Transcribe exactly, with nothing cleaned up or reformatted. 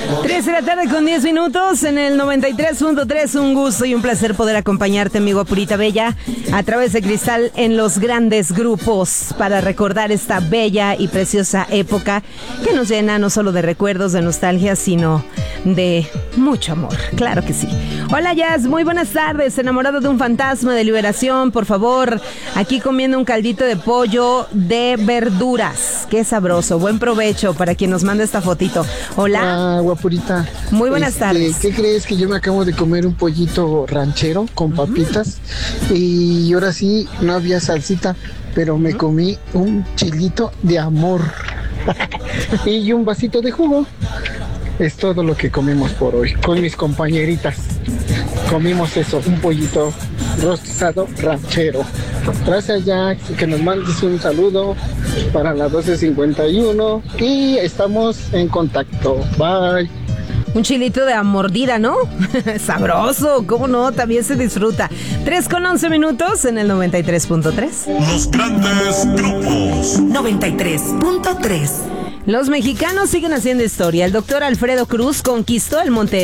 tres de la tarde con diez minutos en el noventa y tres punto tres. Un gusto y un placer poder acompañarte, amigo Purita Bella, a través de Cristal en los grandes grupos para recordar esta bella y preciosa época que nos llena no solo de recuerdos, de nostalgia, sino de mucho amor. Claro que sí. Hola, Jazz, muy buenas tardes. Enamorado de un fantasma de liberación, por favor, aquí comiendo un caldito de pollo de verduras. Qué sabroso. Buen provecho para quien nos manda esta fotito. Hola. Ah, guapurita. Muy buenas este, tardes. ¿Qué crees? Que yo me acabo de comer un pollito ranchero con papitas uh-huh. y ahora sí no había salsita, pero me uh-huh. comí un chilito de amor y un vasito de jugo. Es todo lo que comimos por hoy con mis compañeritas. Comimos eso, un pollito rostizado ranchero. Gracias, Jack, que nos mandes un saludo para las doce cincuenta y uno y estamos en contacto. Bye. Un chilito de a mordida, ¿no? Sabroso, ¿cómo no? También se disfruta. tres con once minutos en el noventa y tres punto tres. Los grandes grupos. noventa y tres punto tres. Los mexicanos siguen haciendo historia. El doctor Alfredo Cruz conquistó el Monte